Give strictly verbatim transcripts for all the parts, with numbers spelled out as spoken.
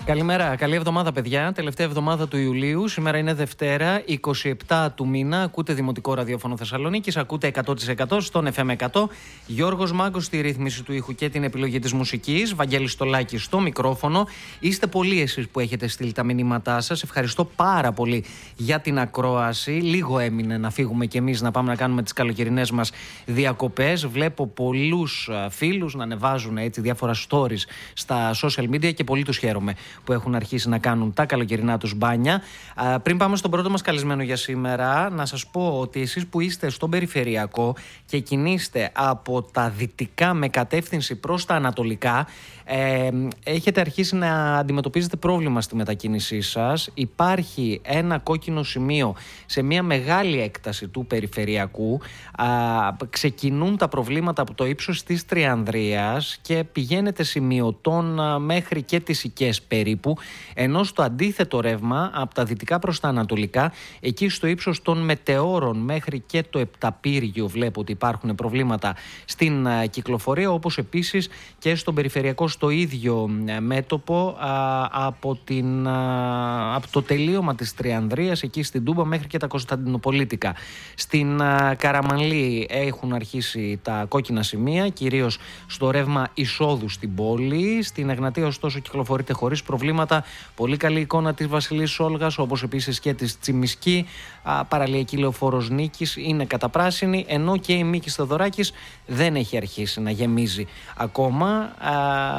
Καλημέρα, καλή εβδομάδα παιδιά. Τελευταία εβδομάδα του Ιουλίου. Σήμερα είναι Δευτέρα, είκοσι επτά του μήνα. Ακούτε Δημοτικό Ραδιόφωνο Θεσσαλονίκης, ακούτε εκατό τοις εκατό στον εφ εμ εκατό. Γιώργος Μάγκος στη ρύθμιση του ήχου και την επιλογή της μουσικής. Βαγγέλης Στολάκης στο μικρόφωνο. Είστε πολλοί εσείς που έχετε στείλει τα μηνύματά σας. Ευχαριστώ πάρα πολύ για την ακρόαση. Λίγο έμεινε να φύγουμε κι εμείς να πάμε να κάνουμε τις καλοκαιρινές μας διακοπές. Βλέπω πολλούς φίλους να ανεβάζουν έτσι διάφορα stories στα social media και πολύ τους χαίρομαι που έχουν αρχίσει να κάνουν τα καλοκαιρινά τους μπάνια. Α, πριν πάμε στον πρώτο μας καλεσμένο για σήμερα, να σας πω ότι εσείς που είστε στον περιφερειακό και κινείστε από τα δυτικά με κατεύθυνση προς τα ανατολικά, ε, έχετε αρχίσει να αντιμετωπίζετε πρόβλημα στη μετακίνησή σας. Υπάρχει ένα κόκκινο σημείο σε μια μεγάλη έκταση του περιφερειακού. Α, ξεκινούν τα προβλήματα από το ύψος της Τριανδρίας και πηγαίνετε σημειωτών μέχρι και τις Οικές περίπου, ενώ στο αντίθετο ρεύμα από τα δυτικά προς τα ανατολικά, εκεί στο ύψος των Μετεώρων μέχρι και το Επταπύργιο βλέπω ότι υπάρχουν προβλήματα στην uh, κυκλοφορία, όπως επίσης και στον περιφερειακό στο ίδιο uh, μέτωπο uh, από, την, uh, από το τελείωμα της Τριανδρίας εκεί στην Τούμπα μέχρι και τα Κωνσταντινοπολίτικα. Στην uh, Καραμανλή έχουν αρχίσει τα κόκκινα σημεία, κυρίως στο ρεύμα εισόδου στην πόλη. Στην Εγνατία ωστόσο κυκλοφορείται χωρίς προβλήματα. Πολύ καλή εικόνα της Βασιλής Όλγας, όπως επίσης και της Τσιμισκή. Α, παραλιακή λεωφόρος Νίκης είναι καταπράσινη, ενώ και η Μίκης Θεοδωράκης δεν έχει αρχίσει να γεμίζει ακόμα. Α,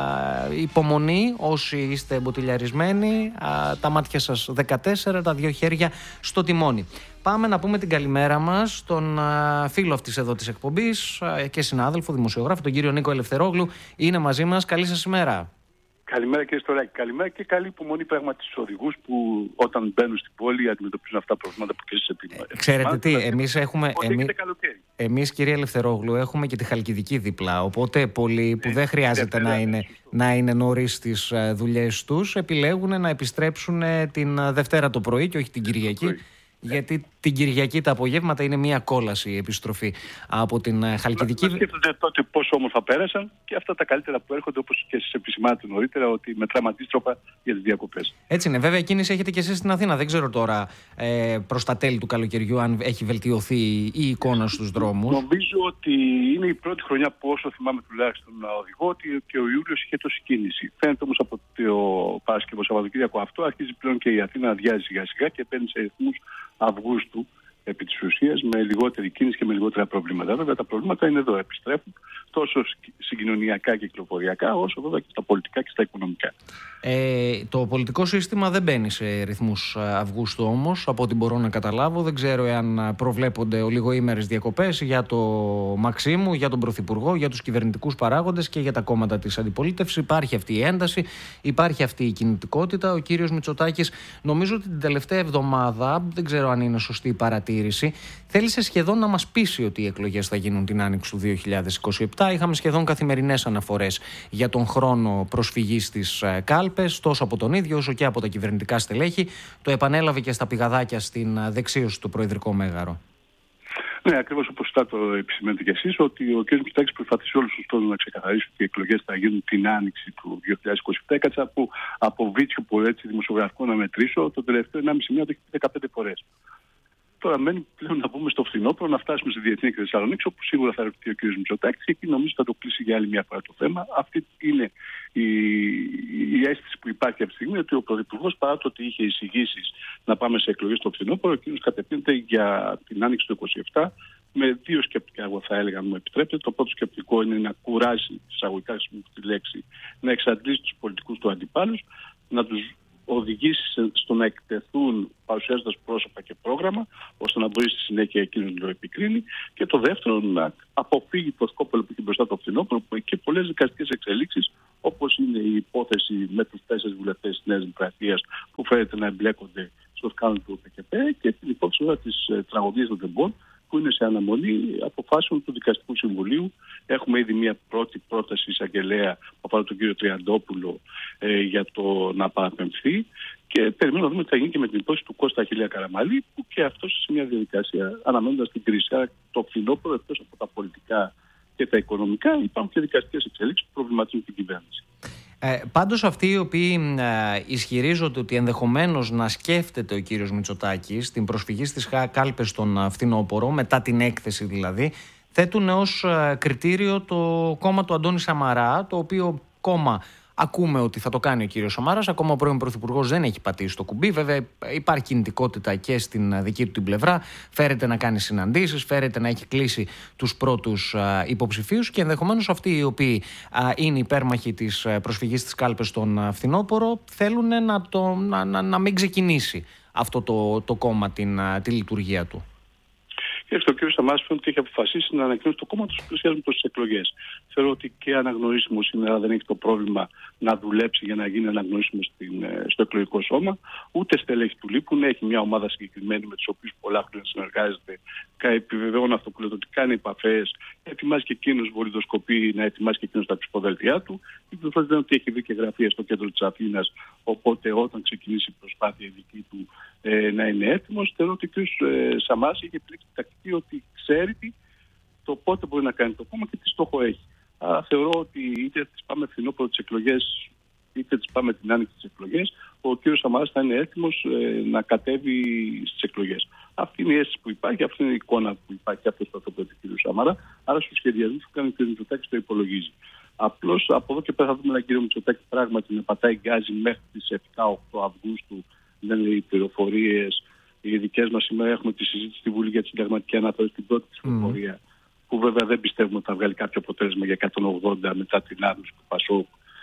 υπομονή όσοι είστε μποτιλιαρισμένοι, α, τα μάτια σας δεκατέσσερα, τα δύο χέρια στο τιμόνι. Πάμε να πούμε την καλημέρα μας στον α, φίλο αυτής εδώ της εκπομπής α, και συνάδελφο, δημοσιογράφο, τον κύριο Νίκο Ελευθερόγλου. Είναι μαζί μας. Καλή σας ημέρα. Καλημέρα κύριε Στολάκη, καλημέρα και καλή υπομονή πράγματι στους οδηγούς που όταν μπαίνουν στην πόλη αντιμετωπίζουν αυτά τα προβλήματα που και εσείς επιμείνετε. Ξέρετε τι, εμείς έχουμε, εμείς, εμείς κύριε Ελευθερόγλου έχουμε και τη Χαλκιδική δίπλα, οπότε πολλοί που δεν χρειάζεται να είναι, να είναι νωρίς στις δουλειές τους επιλέγουν να επιστρέψουν την Δευτέρα το πρωί και όχι την Κυριακή. Γιατί την Κυριακή τα απογεύματα είναι μια κόλαση η επιστροφή από την Χαλκιδική. Να σκέφτονται τότε πόσο όμορφα πέρασαν και αυτά τα καλύτερα που έρχονται, όπως και εσείς επισημάνατε νωρίτερα, ότι μετράμε αντίστροφα για τις διακοπές. Έτσι είναι. Βέβαια, κίνηση έχετε και εσείς στην Αθήνα. Δεν ξέρω τώρα ε, προς τα τέλη του καλοκαιριού αν έχει βελτιωθεί η εικόνα στους δρόμους. Νομίζω ότι είναι η πρώτη χρονιά που, όσο θυμάμαι τουλάχιστον να οδηγώ, ότι και ο Ιούλιος είχε τόση κίνηση. Φαίνεται όμως από το Παρασκευό Σαββατοκύριακο αυτό αρχίζει πλέον και η Αθήνα να αδειάζει σιγά σιγά και παίρνει σε ρυθμούς Αυγούστου επί της ουσίας με λιγότερη κίνηση και με λιγότερα προβλήματα. Βέβαια τα προβλήματα είναι εδώ, επιστρέφουν τόσο συγκοινωνιακά και κυκλοφοριακά όσο βέβαια και στα πολιτικά και στα οικονομικά. Ε, το πολιτικό σύστημα δεν μπαίνει σε ρυθμούς Αυγούστου όμως, από ό,τι μπορώ να καταλάβω. Δεν ξέρω εάν προβλέπονται ολιγοήμερες διακοπές για το Μαξίμου, για τον Πρωθυπουργό, για τους κυβερνητικούς παράγοντες και για τα κόμματα της αντιπολίτευσης. Υπάρχει αυτή η ένταση, υπάρχει αυτή η κινητικότητα. Ο κύριος Μητσοτάκης, νομίζω ότι την τελευταία εβδομάδα, δεν ξέρω αν είναι σωστή η παρατήρηση, θέλησε σχεδόν να μας πείσει ότι οι εκλογές θα γίνουν την άνοιξη του δύο χιλιάδες είκοσι επτά. Είχαμε σχεδόν καθημερινές αναφορές για τον χρόνο προσφυγής στις κάλπες, τόσο από τον ίδιο όσο και από τα κυβερνητικά στελέχη. Το επανέλαβε και στα πηγαδάκια στην δεξίωση του Προεδρικό Μέγαρο. Ναι, ακριβώς όπως θα το επισημαίνετε κι εσείς, ότι ο κ. Μητσοτάκης προσπαθήσει όλους τους τόνους να ξεκαθαρίσει ότι οι εκλογές θα γίνουν την άνοιξη του δύο χιλιάδες είκοσι επτά. Έκατσα από, από βίτσιο που έτσι δημοσιογραφικό να μετρήσω το τελευταίο ενάμιση μήνα το έχει πει δεκαπέντε φορές. Τώρα μένει πλέον να πούμε στο φθινόπωρο, να φτάσουμε στη Διεθνή Έκθεση Θεσσαλονίκη, όπου σίγουρα θα ρωτήσει ο κ. Μητσοτάκης και εκεί νομίζω θα το κλείσει για άλλη μια φορά το θέμα. Αυτή είναι η, η αίσθηση που υπάρχει αυτή τη στιγμή, ότι ο Πρωθυπουργός, παρά το ότι είχε εισηγήσεις να πάμε σε εκλογές στο φθινόπωρο, ο κ. κατευθύνεται για την άνοιξη του είκοσι επτά με δύο σκεπτικά, εγώ θα έλεγα, αν μου επιτρέπετε. Το πρώτο σκεπτικό είναι να κουράσει, εισαγωγικά χρησιμοποιώ τη λέξη, να εξαντλήσει τους πολιτικούς του αντιπάλους, να τους οδηγήσει στο να εκτεθούν παρουσιάζοντας πρόσωπα και πρόγραμμα, ώστε να μπορεί στη συνέχεια εκείνος να το επικρίνει. Και το δεύτερο, να αποφύγει το σκόπελο που έχει μπροστά το φθινόπωρο, που έχει και πολλές δικαστικές εξελίξεις, όπως είναι η υπόθεση με τους τέσσερις βουλευτές της Νέας Δημοκρατίας που φαίνεται να εμπλέκονται στο σκάνδαλο του ΠΚΠ, και την υπόθεση της ε, τραγωδίας των τεμπών, που είναι σε αναμονή αποφάσεων του Δικαστικού Συμβουλίου. Έχουμε ήδη μια πρώτη πρόταση εισαγγελέα που αφορά τον κύριο Τριαντόπουλο ε, για το να παραπεμφθεί. Και περιμένουμε να δούμε τι θα γίνει και με την υπόθεση του Κώστα Αχιλλέα Καραμανλή, που και αυτό σε μια διαδικασία αναμένοντας την κρίση. Άρα το φθινόπωρο, εκτός από τα πολιτικά και τα οικονομικά, υπάρχουν και δικαστικές εξελίξεις που προβληματίζουν την κυβέρνηση. Ε, πάντως αυτοί οι οποίοι ε, ισχυρίζονται ότι ενδεχομένως να σκέφτεται ο κύριος Μητσοτάκης την προσφυγή στις κάλπες στον φθινόπωρο, μετά την έκθεση δηλαδή, θέτουν ως ε, κριτήριο το κόμμα του Αντώνη Σαμαρά, το οποίο κόμμα ακούμε ότι θα το κάνει ο κύριος Σαμάρας. Ακόμα ο πρώην Πρωθυπουργός δεν έχει πατήσει το κουμπί. Βέβαια, υπάρχει κινητικότητα και στην δική του την πλευρά. Φέρεται να κάνει συναντήσεις, φέρεται να έχει κλείσει τους πρώτους υποψηφίους και ενδεχομένως αυτοί οι οποίοι α, είναι υπέρμαχοι της προσφυγής στις κάλπες στον φθινόπωρο θέλουν να, το, να, να, να μην ξεκινήσει αυτό το, το κόμμα την, τη λειτουργία του. Και στο κ. Σαμάρας φαίνεται ότι έχει αποφασίσει να ανακοινώσει το κόμμα του πλησιάζουν προς τις εκλογές. Θεωρώ ότι και αναγνωρίσιμο σήμερα δεν έχει το πρόβλημα να δουλέψει για να γίνει αναγνωρίσιμο στην, στο εκλογικό σώμα. Ούτε στελέχη του λείπουν. Έχει μια ομάδα συγκεκριμένη με τους οποίους πολλά χρόνια συνεργάζεται. Επιβεβαιώνω αυτό που λέτε ότι κάνει επαφές. Ετοιμάζει και εκείνος βολιδοσκοπεί, να ετοιμάσει και εκείνος τα ψηφοδέλτια του. Η πληροφορία είναι ότι έχει δει και γραφεία στο κέντρο της Αθήνας. Οπότε όταν ξεκινήσει η προσπάθεια η δική του ε, να είναι έτοιμος, θεωρώ ότι ο κ. Σαμάρας έχει επιλέξει την τακτική ότι ξέρει το πότε μπορεί να κάνει το κόμμα και τι στόχο έχει. Άρα θεωρώ ότι είτε τις πάμε φθινόπωρο τις εκλογές, είτε τις πάμε την άνοιξη τις εκλογές, ο κ. Σαμάρας θα είναι έτοιμος ε, να κατέβει στις εκλογές. Αυτή είναι η αίσθηση που υπάρχει, αυτή είναι η εικόνα που υπάρχει από το στρατόπεδο του κ. Σαμάρα. Άρα στους σχεδιασμούς που κάνει ο κ. Μητσοτάκης το υπολογίζει. Απλώς από εδώ και πέρα θα δούμε έναν κ. Μητσοτάκη πράγματι να πατάει γκάζι μέχρι τις επτά οκτώ Αυγούστου, λένε οι πληροφορίες. Οι δικές μας σήμερα έχουμε τη συζήτηση στη Βουλή για τη συνταγματική αναθεώρηση στην πρώτη ψηφοφορία, mm. που βέβαια δεν πιστεύουμε ότι θα βγάλει κάποιο αποτέλεσμα για εκατόν ογδόντα μετά την άρνηση του Πασόκ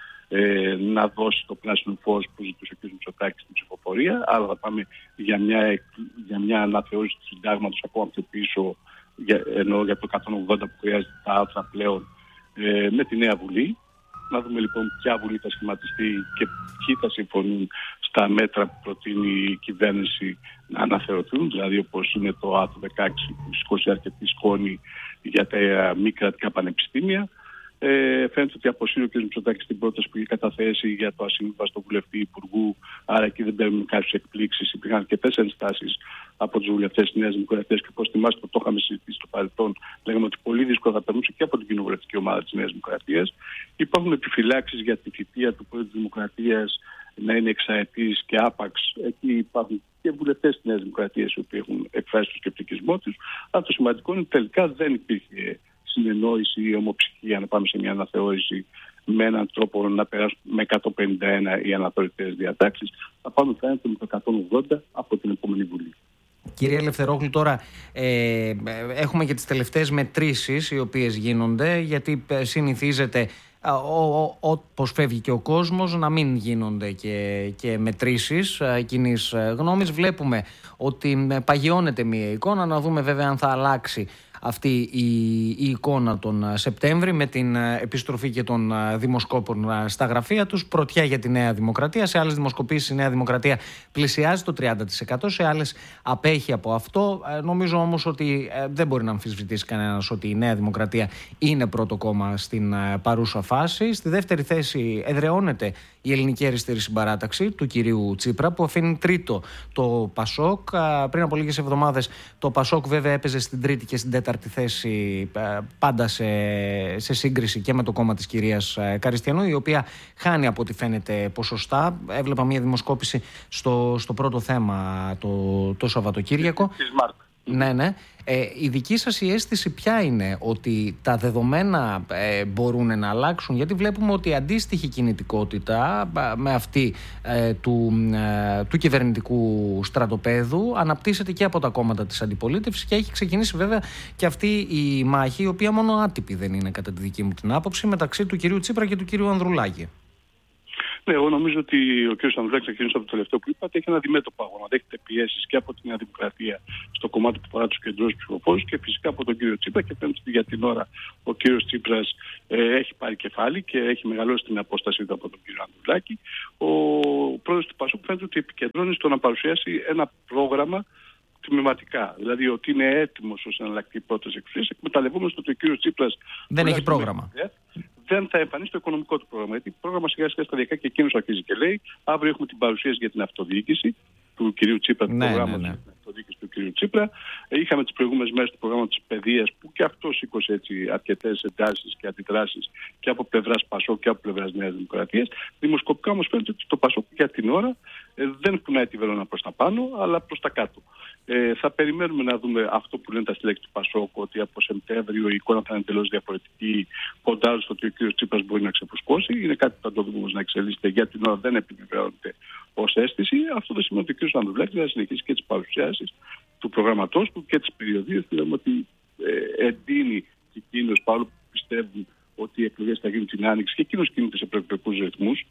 ε, να δώσει το πράσινο φως που ζητούσε ο κ. Μητσοτάκης στην ψηφοφορία. Άρα θα πάμε για μια, για μια αναθεώρηση του συντάγματος ακόμα πιο πίσω, για, ενώ για το εκατόν ογδόντα που χρειάζεται τα άρθρα πλέον ε, με τη νέα Βουλή. Να δούμε λοιπόν ποια Βουλή θα σχηματιστεί και ποιοι θα συμφωνούν στα μέτρα που προτείνει η κυβέρνηση να αναθεωρηθούν, δηλαδή όπως είναι το άρθρο δεκαέξι που σηκώσει αρκετή σκόνη για τα μη κρατικά πανεπιστήμια. Ε, φαίνεται ότι αποσύρει ο κ. Μητσοτάκης την πρόταση που είχε καταθέσει για το ασύμβαστο βουλευτή υπουργού, άρα εκεί δεν παίρνουμε κάποιες εκπλήξεις. Υπήρχαν αρκετές ενστάσεις από τους βουλευτές της Νέας Δημοκρατίας και όπως θυμάστε που το είχαμε συζητήσει στο παρελθόν, λέγαμε ότι πολύ δύσκολα θα περνούσε και από την κοινοβουλευτική ομάδα της Νέας Δημοκρατίας. Υπάρχουν επιφυλάξεις για τη θητεία του Πρόεδρου της Δημοκρατίας να είναι εξαετής και άπαξ. Εκεί υπάρχουν και βουλευτές της Νέας Δημοκρατίας οι οποίοι έχουν εκφράσει το σκεπτικισμό τους. Αλλά το σημαντικό είναι ότι τελικά δεν υπήρχε συνεννόηση ή ομοψυχία να πάμε σε μια αναθεώρηση με έναν τρόπο να περάσουν με εκατόν πενήντα ένα οι αναθεωρητές διατάξεις. Θα πάμε φαίνεται με το εκατόν ογδόντα από την επόμενη Βουλή. Κύριε Ελευθερόγλου, τώρα ε, έχουμε και τις τελευταίες μετρήσεις οι οποίες γίνονται, γιατί συνηθίζεται όπως φεύγει και ο κόσμος να μην γίνονται και, και μετρήσεις κοινής γνώμης. Βλέπουμε ότι παγιώνεται μια εικόνα, να δούμε βέβαια αν θα αλλάξει αυτή η, η εικόνα τον Σεπτέμβρη με την επιστροφή και των δημοσκόπων στα γραφεία τους. Πρωτιά για τη Νέα Δημοκρατία. Σε άλλες δημοσκοπήσεις η Νέα Δημοκρατία πλησιάζει το τριάντα τοις εκατό, σε άλλες απέχει από αυτό. Νομίζω όμως ότι δεν μπορεί να αμφισβητήσει κανένας ότι η Νέα Δημοκρατία είναι πρώτο κόμμα στην παρούσα φάση. Στη δεύτερη θέση εδραιώνεται η Ελληνική Αριστερή Συμπαράταξη του κυρίου Τσίπρα, που αφήνει τρίτο το Πασόκ. Πριν από λίγες εβδομάδες το Πασόκ βέβαια έπαιζε στην τρίτη και στην τέταρτη θέση, πάντα σε, σε σύγκριση και με το κόμμα της κυρίας Καριστιανού, η οποία χάνει από ό,τι φαίνεται ποσοστά. Έβλεπα μια δημοσκόπηση στο, στο πρώτο θέμα το, το Σαββατοκύριακο. Ναι, ναι. Ε, η δική σας η αίσθηση ποια είναι, ότι τα δεδομένα ε, μπορούν να αλλάξουν? Γιατί βλέπουμε ότι η αντίστοιχη κινητικότητα με αυτή ε, του, ε, του κυβερνητικού στρατοπέδου αναπτύσσεται και από τα κόμματα της αντιπολίτευσης και έχει ξεκινήσει βέβαια και αυτή η μάχη, η οποία μόνο άτυπη δεν είναι κατά τη δική μου την άποψη, μεταξύ του κυρίου Τσίπρα και του κυρίου Ανδρουλάκη. Ναι, εγώ νομίζω ότι ο κ. Ανδρουλάκης, ξεκινήσω από το τελευταίο που είπατε, έχει ένα αντιμέτωπο αγώνα. Δέχεται πιέσεις και από τη Νέα Δημοκρατία στο κομμάτι που αφορά τους κεντρούς ψηφοφόρους και φυσικά από τον κύριο Τσίπρα. Και φαίνεται ότι για την ώρα ο κ. Τσίπρας ε, έχει πάρει κεφάλι και έχει μεγαλώσει την απόστασή του από τον κ. Ανδρουλάκη. Ο πρόεδρος του Πασόκ φαίνεται ότι επικεντρώνει στο να παρουσιάσει ένα πρόγραμμα τμηματικά. Δηλαδή ότι είναι έτοιμος ως εναλλακτική πρόταση εξουσίας, εκμεταλλευόμενος ότι ο κ. Τσίπρας δεν έχει πρόγραμμα. Δεν θα εμφανίσει το οικονομικό του πρόγραμμα. Γιατί το πρόγραμμα σιγά σιγά σταδιακά και εκείνος αρχίζει και λέει: αύριο έχουμε την παρουσίαση για την αυτοδιοίκηση του κυρίου Τσίπρα, του ναι, προγράμματος ναι, ναι. για την αυτοδιοίκηση. δίκες του κ. Τσίπρα. Είχαμε τις προηγούμενες μέρες του προγράμματος παιδείας που και αυτό σήκωσε έτσι αρκετές εντάσεις και αντιδράσεις και από πλευράς Πασόκ και από πλευράς Νέας Δημοκρατίας. Δημοσκοπικά όμως φαίνεται ότι το Πασόκ για την ώρα ε, δεν κουνάει τη βελόνα προς τα πάνω, αλλά προς τα κάτω. Ε, θα περιμένουμε να δούμε αυτό που λένε τα στελέχη του Πασόκ, ότι από Σεπτέμβριο η εικόνα θα είναι εντελώς διαφορετική, κοντά στο ότι ο κ. Τσίπρας μπορεί να ξεφουσκώσει. Είναι κάτι που θα το δούμε όμως να εξελίσσεται, για την ώρα δεν επιβεβαιώνεται ως αίσθηση. Αυτό δεν σημαίνει ότι ο κ. Ανδρουλάκης θα συνεχίσει και τις παρουσιάσεις του προγραμματός του και τις περιοδίες. Λέμε ότι ε, εντείνει και εκείνος, παρόλο που πιστεύουν ότι οι εκλογές θα γίνουν την Άνοιξη, και εκείνος κινείται σε προεκλογικούς ρυθμούς.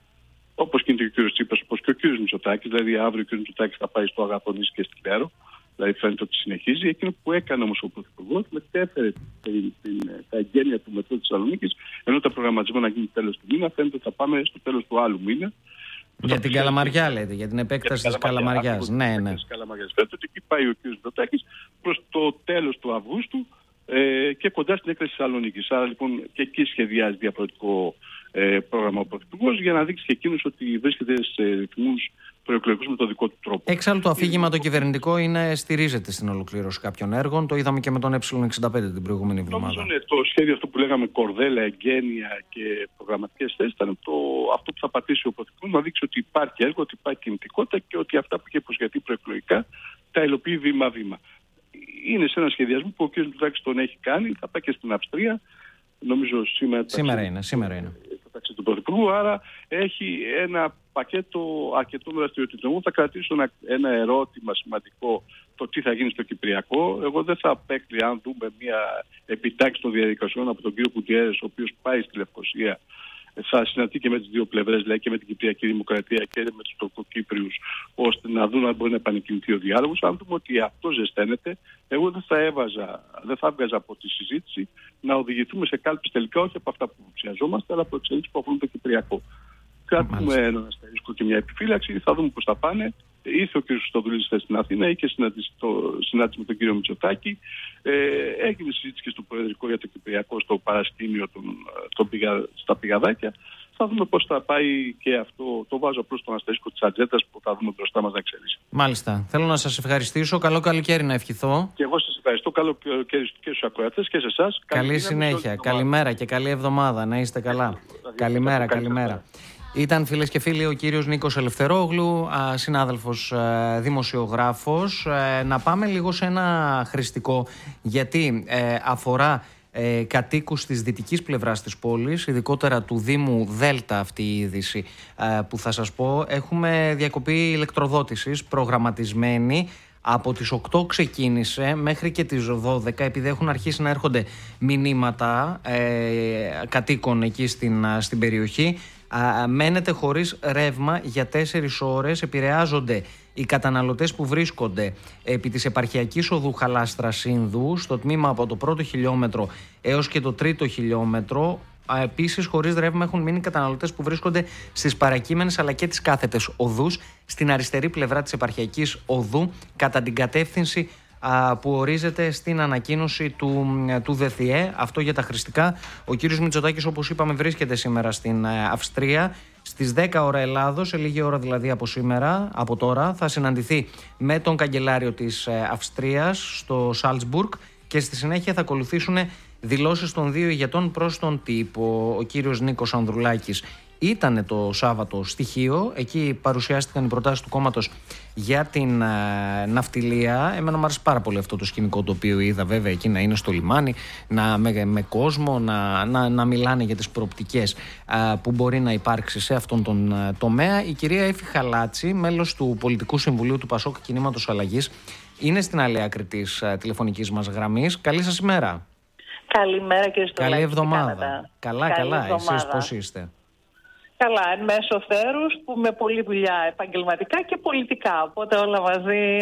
Όπως κινείται και ο κ. Τσίπρας, όπως και ο κ. Μητσοτάκης. Δηλαδή, αύριο ο κ. Μητσοτάκης θα πάει στο Αγαθονήσι και στη Λέρο. Δηλαδή, φαίνεται ότι συνεχίζει. Εκείνο που έκανε όμως ο Πρωθυπουργός, μετέφερε την, την, τα εγγένεια του μετρό της Θεσσαλονίκης, ενώ τα προγραμματισμένα να γίνει τέλος του μήνα, φαίνεται ότι θα πάμε στο τέλος του άλλου μήνα. Για την Καλαμαριά, λέτε, για την επέκταση της Καλαμαριάς. Ναι, ναι. Φαίνεται ότι εκεί πάει ο κ. Μητσοτάκης προς το τέλος του Αυγούστου ε, και κοντά στην έκθεση της Θεσσαλονίκης. Άρα λοιπόν και εκεί σχεδιάζει διαφορετικό ε, πρόγραμμα ο Πρωθυπουργός για να δείξει και εκείνος ότι βρίσκεται σε ρυθμούς προεκλογικούς με τον δικό του τρόπο. Εξάλλου το αφήγημα το κυβερνητικό είναι στηρίζεται στην ολοκλήρωση κάποιων έργων. Το είδαμε και με τον Ε εξήντα πέντε την προηγούμενη εβδομάδα. Νομίζω ναι, το σχέδιο αυτό που λέγαμε κορδέλα, εγγένεια και προγραμματικές θέσεις ήταν το, αυτό που θα πατήσει ο Πρωθυπουργός, να δείξει ότι υπάρχει έργο, ότι υπάρχει κινητικότητα και ότι αυτά που είχε υποσχεθεί προεκλογικά τα υλοποιεί βήμα-βήμα. Είναι σε ένα σχεδιασμό που ο κ. Μητσοτάκης τον έχει κάνει, θα πάει και στην Αυστρία. Νομίζω σήμερα, σήμερα ταξί, είναι, σήμερα είναι. Το ταξί του Πρωθυπουργού, άρα έχει ένα πακέτο αρκετών δραστηριοτήτων. Εγώ θα κρατήσω ένα, ένα ερώτημα σημαντικό, το τι θα γίνει στο Κυπριακό. Εγώ δεν θα απέκλει αν δούμε μια επιτάξη των διαδικασιών από τον κ. Κουτιέρες, ο οποίος πάει στη Λευκοσία, θα συναντεί και με τις δύο πλευρές, δηλαδή και με την Κυπριακή Δημοκρατία και με τους Τουρκοκύπριους, ώστε να δουν αν μπορεί να επανεκκινηθεί ο διάλογος. Αν δούμε ότι αυτό ζεσταίνεται, εγώ δεν θα έβαζα, δεν θα έβγαζα από τη συζήτηση να οδηγηθούμε σε κάλπες τελικά, όχι από αυτά που ψιαζόμαστε, αλλά από εξελίξεις που αφορούν το Κυπριακό. Κρατούμε ένα αστερίσκο και μια επιφύλαξη, θα δούμε πώς θα πάνε. Ήρθε ο κ. Χριστοδουλίδης στην Αθήνα, είχε συνάντηση με τον κ. Μητσοτάκη. Ε, έγινε συζήτηση και στο Προεδρικό για το Κυπριακό, στο παρασκήνιο των, των πηγα, στα πηγαδάκια. Θα δούμε πώς θα πάει και αυτό. Το βάζω απλώς στον αστερίσκο της ατζέντας που θα δούμε μπροστά μας να εξελίσσεται. Μάλιστα. Θέλω να σας ευχαριστήσω. Καλό καλοκαίρι να ευχηθώ. Και εγώ σας ευχαριστώ. Καλό καλοκαίρι και στους ακροατές και σε εσάς. Καλή, καλή συνέχεια. Καλημέρα και καλή εβδομάδα. Να είστε καλά. Καλημέρα, καλημέρα. Ήταν, φίλες και φίλοι, ο κύριος Νίκος Ελευθερόγλου, συνάδελφος δημοσιογράφος. Να πάμε λίγο σε ένα χρηστικό, γιατί αφορά κατοίκους της δυτικής πλευράς της πόλης, ειδικότερα του Δήμου Δέλτα αυτή η είδηση που θα σας πω. Έχουμε διακοπή ηλεκτροδότησης προγραμματισμένη. Από τις οκτώ ξεκίνησε μέχρι και τις δώδεκα, επειδή έχουν αρχίσει να έρχονται μηνύματα ε, κατοίκων εκεί στην, στην περιοχή. Α, μένετε χωρίς ρεύμα για τέσσερις ώρες. Επηρεάζονται οι καταναλωτές που βρίσκονται επί της επαρχιακής οδού Χαλάστρα-Σύνδου, στο τμήμα από το πρώτο χιλιόμετρο έως και το τρίτο χιλιόμετρο. Επίσης, χωρίς ρεύμα έχουν μείνει καταναλωτές που βρίσκονται στις παρακείμενες αλλά και τις κάθετες οδούς, στην αριστερή πλευρά της επαρχιακής οδού, κατά την κατεύθυνση α, που ορίζεται στην ανακοίνωση του, του ΔΕΘΙΕ. Αυτό για τα χρηστικά. Ο κύριος Μητσοτάκης, όπως είπαμε, βρίσκεται σήμερα στην Αυστρία. Στις δέκα ώρα Ελλάδος, σε λίγη ώρα δηλαδή από σήμερα, από τώρα, θα συναντηθεί με τον καγκελάριο της Αυστρίας στο Σάλτσμπουργκ και στη συνέχεια θα ακολουθήσουν δηλώσεις των δύο ηγετών προς τον τύπο. Ο κύριος Νίκος Ανδρουλάκης ήταν το Σάββατο στη Χίο. Εκεί παρουσιάστηκαν οι προτάσεις του κόμματος για την ε, ναυτιλία. Εμένα μου άρεσε πάρα πολύ αυτό το σκηνικό το οποίο είδα, βέβαια, εκεί να είναι στο λιμάνι, να, με, με κόσμο, να, να, να μιλάνε για τις προοπτικές ε, που μπορεί να υπάρξει σε αυτόν τον ε, τομέα. Η κυρία Έφη Χαλάτση, μέλος του Πολιτικού Συμβουλίου του Πασόκ Κινήματος Αλλαγής, είναι στην άλλη άκρη της ε, τηλεφωνικής μας γραμμής. Καλή σας ημέρα. Καλημέρα κύριε Στολάκη. Καλή εβδομάδα. Καλά, Καλή καλά. εβδομάδα. Εσείς πώς είστε? Καλά, εν μέσω θέρους, που με πολλή δουλειά επαγγελματικά και πολιτικά, οπότε όλα μαζί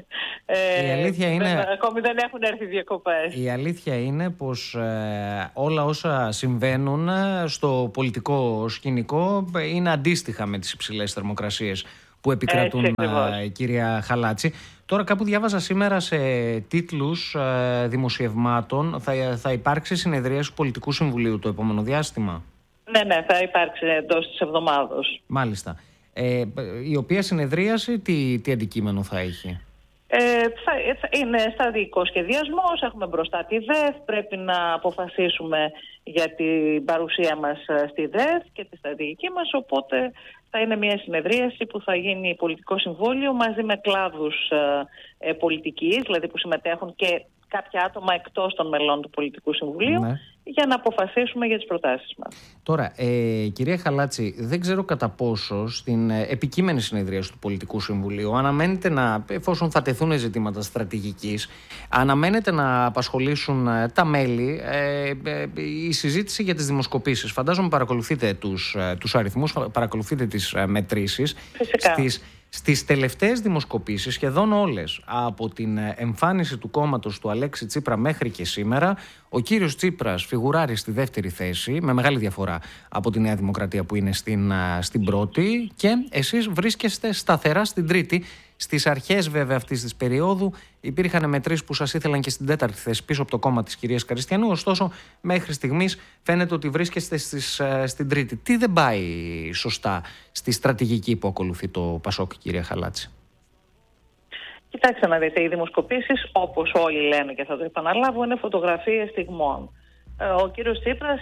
ε, η αλήθεια είναι, δεν, ακόμη δεν έχουν έρθει διακοπές. Η αλήθεια είναι πως ε, όλα όσα συμβαίνουν στο πολιτικό σκηνικό είναι αντίστοιχα με τις υψηλές θερμοκρασίες που επικρατούν, ε, κυρία Χαλάτση. Τώρα κάπου διάβαζα σήμερα σε τίτλους ε, δημοσιευμάτων, θα, θα υπάρξει συνεδρία του Πολιτικού Συμβουλίου το επόμενο διάστημα. Ναι, ναι, θα υπάρξει εντός της εβδομάδος. Μάλιστα. Ε, η οποία συνεδρίαση τι, τι αντικείμενο θα έχει? Ε, θα, θα είναι σταδιακός σχεδιασμός, έχουμε μπροστά τη ΔΕΘ, πρέπει να αποφασίσουμε για την παρουσία μας στη ΔΕΘ και τη στρατηγική μας, οπότε θα είναι μια συνεδρίαση που θα γίνει πολιτικό συμβόλαιο μαζί με κλάδους ε, ε, πολιτικής, δηλαδή που συμμετέχουν και κάποια άτομα εκτός των μελών του Πολιτικού Συμβουλίου, ναι, για να αποφασίσουμε για τις προτάσεις μας. Τώρα, ε, κυρία Χαλάτση, δεν ξέρω κατά πόσο στην επικείμενη συνεδρίαση του Πολιτικού Συμβουλίου αναμένεται να, εφόσον θα τεθούν ζητήματα στρατηγικής, αναμένεται να απασχολήσουν τα μέλη ε, ε, η συζήτηση για τις δημοσκοπήσεις. Φαντάζομαι παρακολουθείτε τους, τους αριθμούς, παρακολουθείτε τις μετρήσεις. Φυσικά. Στις, Στις τελευταίες δημοσκοπήσεις, σχεδόν όλες, από την εμφάνιση του κόμματος του Αλέξη Τσίπρα μέχρι και σήμερα, ο κύριος Τσίπρας φιγουράρει στη δεύτερη θέση, με μεγάλη διαφορά από τη Νέα Δημοκρατία που είναι στην, στην πρώτη, και εσείς βρίσκεστε σταθερά στην τρίτη. Στις αρχές βέβαια αυτής της περίοδου υπήρχαν μετρήσεις που σας ήθελαν και στην τέταρτη θέση πίσω από το κόμμα της κυρίας Καριστιανού, ωστόσο μέχρι στιγμής φαίνεται ότι βρίσκεστε στις, στην τρίτη. Τι δεν πάει σωστά στη στρατηγική που ακολουθεί το Πασόκ, κυρία Χαλάτση? Κοιτάξτε να δείτε, οι δημοσκοπήσεις, όπως όλοι λένε και θα το επαναλάβω, είναι φωτογραφίες στιγμών. Ο κύριος Τσίπρας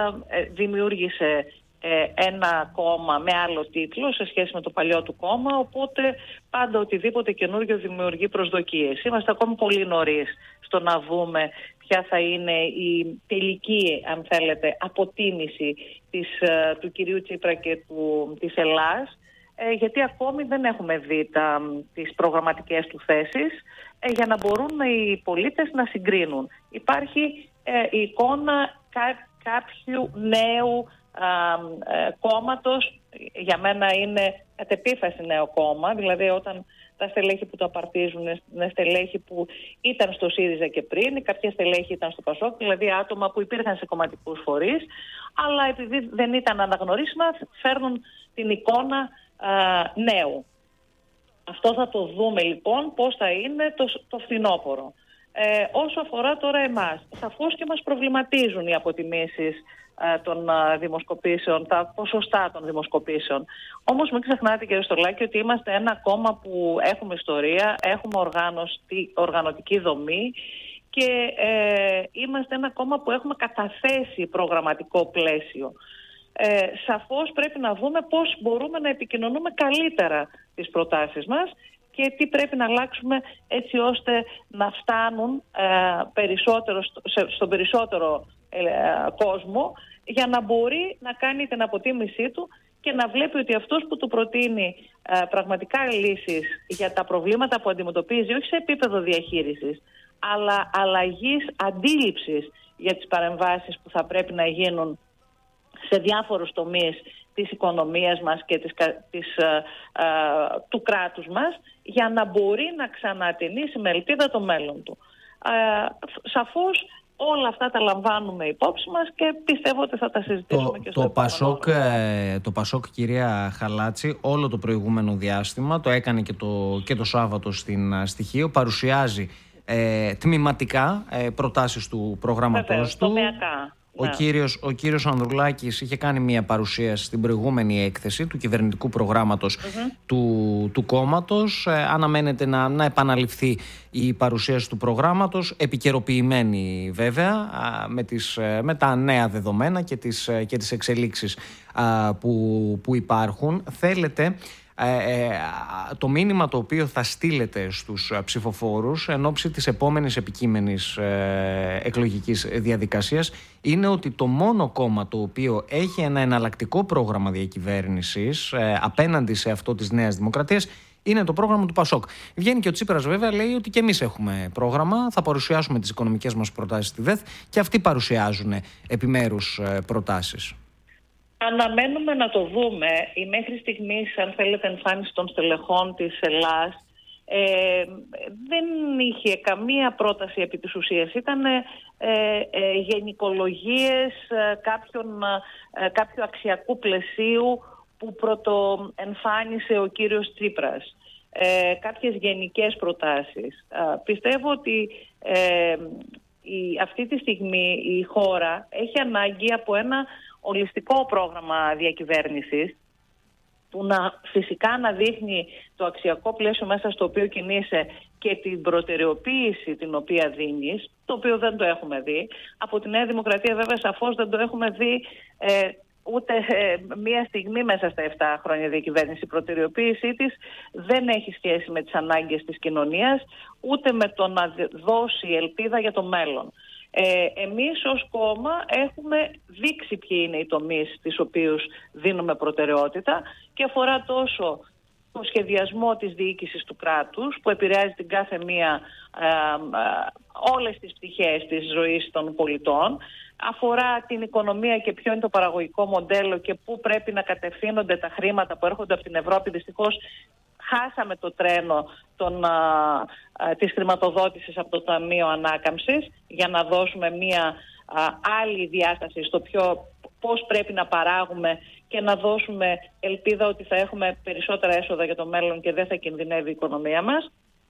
δημιούργησε ένα κόμμα με άλλο τίτλο σε σχέση με το παλιό του κόμμα, οπότε πάντα οτιδήποτε καινούργιο δημιουργεί προσδοκίες. Είμαστε ακόμη πολύ νωρίς στο να δούμε ποια θα είναι η τελική, αν θέλετε, αποτίμηση της, του κυρίου Τσίπρα και του, της Ελλάς, ε, γιατί ακόμη δεν έχουμε δει τα, τις προγραμματικές του θέσεις, ε, για να μπορούν οι πολίτες να συγκρίνουν. Υπάρχει ε, η εικόνα κά, κάποιου νέου ε, κόμματος, για μένα είναι κατ' επίφαση νέο κόμμα, δηλαδή όταν τα στελέχη που το απαρτίζουν είναι στελέχη που ήταν στο ΣΥΡΙΖΑ και πριν, κάποια στελέχη ήταν στο ΠΑΣΟΚ, δηλαδή άτομα που υπήρχαν σε κομματικούς φορείς, αλλά επειδή δεν ήταν αναγνωρίσιμα φέρνουν την εικόνα α, νέου. Αυτό θα το δούμε λοιπόν πώς θα είναι το, το φθινόπωρο. Ε, όσο αφορά τώρα εμάς, σαφώς και μας προβληματίζουν οι αποτιμήσεις ε, των ε, δημοσκοπήσεων, τα ποσοστά των δημοσκοπήσεων. Όμως μην ξεχνάτε, κύριε Στολάκη, ότι είμαστε ένα κόμμα που έχουμε ιστορία, έχουμε οργάνωση, οργανωτική δομή και ε, είμαστε ένα κόμμα που έχουμε καταθέσει προγραμματικό πλαίσιο. Ε, σαφώς πρέπει να δούμε πώς μπορούμε να επικοινωνούμε καλύτερα τις προτάσεις μας και τι πρέπει να αλλάξουμε έτσι ώστε να φτάνουν ε, περισσότερο στο, σε, στον περισσότερο ε, κόσμο, για να μπορεί να κάνει την αποτίμησή του και να βλέπει ότι αυτός που του προτείνει ε, πραγματικά λύσεις για τα προβλήματα που αντιμετωπίζει, όχι σε επίπεδο διαχείρισης, αλλά αλλαγής αντίληψης για τις παρεμβάσεις που θα πρέπει να γίνουν σε διάφορους τομείς της οικονομίας μας και της, της, α, α, του κράτους μας, για να μπορεί να ξανατενίσει με ελπίδα το μέλλον του. Α, σαφώς όλα αυτά τα λαμβάνουμε υπόψη μας και πιστεύω ότι θα τα συζητήσουμε το, και στο το Πασόκ, ε, το Πασόκ, κυρία Χαλάτση, όλο το προηγούμενο διάστημα, το έκανε και το, και το Σάββατο στην Στοιχείο, παρουσιάζει ε, τμηματικά ε, προτάσεις του προγράμματός Βεβαίως, του. τομεακά. Ο, ναι. κύριος, ο κύριος Ανδρουλάκης είχε κάνει μια παρουσίαση στην προηγούμενη έκθεση του κυβερνητικού προγράμματος mm-hmm. του, του κόμματος. Ε, αναμένεται να, να επαναληφθεί η παρουσίαση του προγράμματος, επικαιροποιημένη βέβαια, με, τις, με τα νέα δεδομένα και τις, και τις εξελίξεις α, που, που υπάρχουν. Θέλετε Ε, ε, το μήνυμα το οποίο θα στείλετε στους ψηφοφόρους εν ώψη της επόμενης επικείμενης ε, εκλογικής διαδικασίας είναι ότι το μόνο κόμμα το οποίο έχει ένα εναλλακτικό πρόγραμμα διακυβέρνησης ε, απέναντι σε αυτό της Νέας Δημοκρατίας είναι το πρόγραμμα του Πασόκ. Βγαίνει και ο Τσίπρας βέβαια, λέει ότι και εμείς έχουμε πρόγραμμα, θα παρουσιάσουμε τις οικονομικές μας προτάσεις στη ΔΕΘ και αυτοί παρουσιάζουν επιμέρους ε, προτάσεις. Αναμένουμε να το δούμε. Η μέχρι στιγμής, αν θέλετε, εμφάνιση των στελεχών της Ελλάς ε, δεν είχε καμία πρόταση επί της ουσίας. Ήταν ε, ε, γενικολογίες ε, κάποιων, ε, κάποιου αξιακού πλαισίου που πρωτοεμφάνισε ο κύριος Τσίπρας. Ε, κάποιες γενικές προτάσεις. Ε, πιστεύω ότι ε, η, αυτή τη στιγμή η χώρα έχει ανάγκη από ένα ολιστικό πρόγραμμα διακυβέρνησης που να φυσικά να δείχνει το αξιακό πλαίσιο μέσα στο οποίο κινείσαι και την προτεραιοποίηση την οποία δίνεις, το οποίο δεν το έχουμε δει. Από τη Νέα Δημοκρατία βέβαια σαφώς δεν το έχουμε δει ε, ούτε ε, μία στιγμή μέσα στα επτά χρόνια διακυβέρνηση. Η προτεραιοποίησή της δεν έχει σχέση με τις ανάγκες της κοινωνίας, ούτε με το να δώσει ελπίδα για το μέλλον. Ε, εμείς ως κόμμα έχουμε δείξει ποιοι είναι οι τομείς στις οποίους δίνουμε προτεραιότητα και αφορά τόσο το σχεδιασμό της διοίκησης του κράτους που επηρεάζει την κάθε μία ε, ε, όλες τις πτυχές της ζωής των πολιτών, αφορά την οικονομία και ποιο είναι το παραγωγικό μοντέλο και πού πρέπει να κατευθύνονται τα χρήματα που έρχονται από την Ευρώπη. Δυστυχώς χάσαμε το τρένο των, α, α, της χρηματοδότησης από το Ταμείο Ανάκαμψης για να δώσουμε μία α, άλλη διάσταση στο ποιο, πώς πρέπει να παράγουμε και να δώσουμε ελπίδα ότι θα έχουμε περισσότερα έσοδα για το μέλλον και δεν θα κινδυνεύει η οικονομία μας.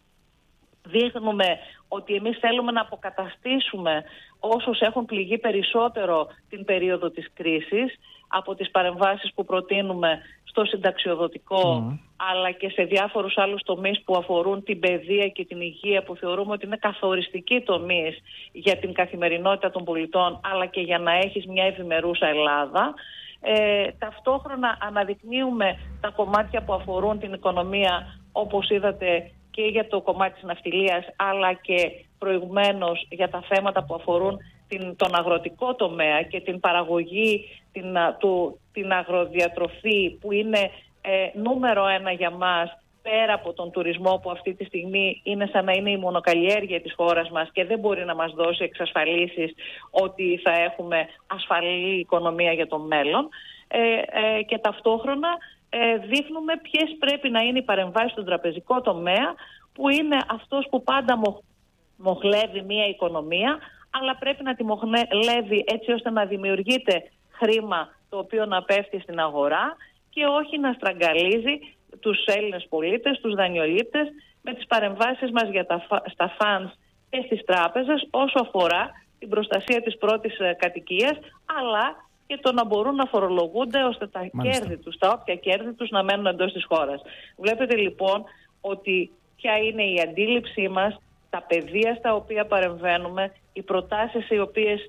Δείχνουμε ότι εμείς θέλουμε να αποκαταστήσουμε όσους έχουν πληγεί περισσότερο την περίοδο της κρίσης από τις παρεμβάσεις που προτείνουμε στο συνταξιοδοτικό mm. αλλά και σε διάφορους άλλους τομείς που αφορούν την παιδεία και την υγεία που θεωρούμε ότι είναι καθοριστικοί τομείς για την καθημερινότητα των πολιτών αλλά και για να έχεις μια ευημερούσα Ελλάδα. Ε, ταυτόχρονα αναδεικνύουμε τα κομμάτια που αφορούν την οικονομία όπως είδατε και για το κομμάτι της ναυτιλίας αλλά και προηγουμένως για τα θέματα που αφορούν την, τον αγροτικό τομέα και την παραγωγή, την, του, την αγροδιατροφή που είναι ε, νούμερο ένα για μας πέρα από τον τουρισμό που αυτή τη στιγμή είναι σαν να είναι η μονοκαλλιέργεια της χώρας μας και δεν μπορεί να μας δώσει εξασφαλίσεις ότι θα έχουμε ασφαλή οικονομία για το μέλλον ε, ε, και ταυτόχρονα ε, δείχνουμε ποιες πρέπει να είναι οι παρεμβάσεις στον τραπεζικό τομέα που είναι αυτός που πάντα μοχ, μοχλεύει μια οικονομία αλλά πρέπει να τη μοχλεύει έτσι ώστε να δημιουργείται χρήμα το οποίο να πέφτει στην αγορά και όχι να στραγγαλίζει τους Έλληνες πολίτες, τους δανειολήπτες με τις παρεμβάσεις μας για τα, στα funds και στις τράπεζες όσο αφορά την προστασία της πρώτης κατοικίας αλλά και το να μπορούν να φορολογούνται ώστε τα Μάλιστα. κέρδη τους, τα όποια κέρδη τους να μένουν εντός της χώρας. Βλέπετε λοιπόν ότι ποια είναι η αντίληψή μας, τα πεδία στα οποία παρεμβαίνουμε, οι προτάσεις οι οποίες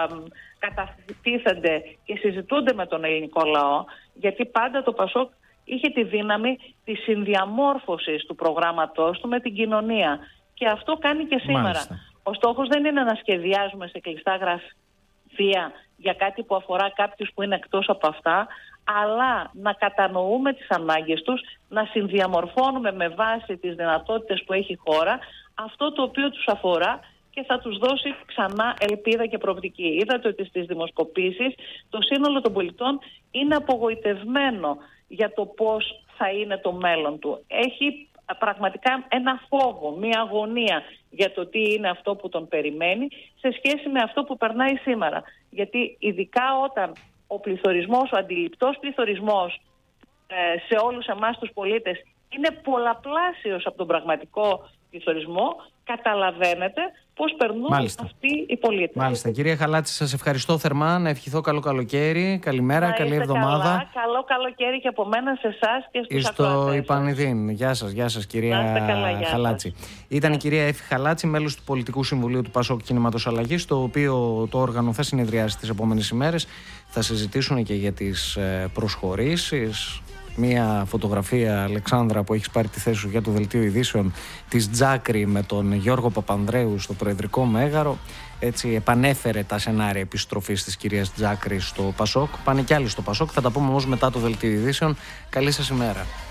κατατίθενται και συζητούνται με τον ελληνικό λαό, γιατί πάντα το Πασόκ είχε τη δύναμη της συνδιαμόρφωσης του προγράμματός του με την κοινωνία. Και αυτό κάνει και σήμερα. Μάλιστα. Ο στόχος δεν είναι να σχεδιάζουμε σε κλειστά γραφεία για κάτι που αφορά κάποιους που είναι εκτός από αυτά, αλλά να κατανοούμε τις ανάγκες τους, να συνδιαμορφώνουμε με βάση τις δυνατότητες που έχει η χώρα αυτό το οποίο τους αφορά και θα τους δώσει ξανά ελπίδα και προοπτική. Είδατε ότι στις δημοσκοπήσεις το σύνολο των πολιτών είναι απογοητευμένο για το πώς θα είναι το μέλλον του. Έχει πραγματικά ένα φόβο, μια αγωνία για το τι είναι αυτό που τον περιμένει σε σχέση με αυτό που περνάει σήμερα. Γιατί ειδικά όταν ο πληθωρισμός, ο αντιληπτός πληθωρισμός ε, σε όλους εμάς τους πολίτες είναι πολλαπλάσιος από τον πραγματικό πληθωρισμό, καταλαβαίνετε πώς περνούν Μάλιστα. αυτοί οι πολίτες. Μάλιστα. Κυρία Χαλάτση, σας ευχαριστώ θερμά. Να ευχηθώ καλό καλοκαίρι. Καλημέρα, να καλή εβδομάδα. Καλά. Καλό καλοκαίρι και από μένα σε εσάς και στους ακροατές. Στο Ιπανιδίν. Γεια σας, γεια σας κυρία καλά, γεια Χαλάτση. σας. Ήταν η κυρία Έφη Χαλάτση, μέλος του Πολιτικού Συμβουλίου του Πασόκ Κινήματος Αλλαγής, το οποίο το όργανο θα συνεδριάσει τις επόμενες ημέρες. Θα συζητήσουν και για τις προσχωρήσεις. Μία φωτογραφία, Αλεξάνδρα, που έχεις πάρει τη θέση σου για το δελτίο ειδήσεων της Τζάκρη με τον Γιώργο Παπανδρέου στο Προεδρικό Μέγαρο. Έτσι επανέφερε τα σενάρια επιστροφής της κυρίας Τζάκρη στο Πασόκ. Πάνε κι άλλοι στο Πασόκ. Θα τα πούμε όμως μετά το δελτίο ειδήσεων. Καλή σας ημέρα.